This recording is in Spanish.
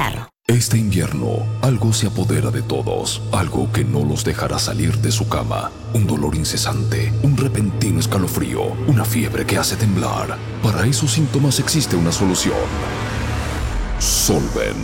carro. Este invierno, algo se apodera de todos, algo que no los dejará salir de su cama. Un dolor incesante, un repentino escalofrío, una fiebre que hace temblar. Para esos síntomas existe una solución. Solven.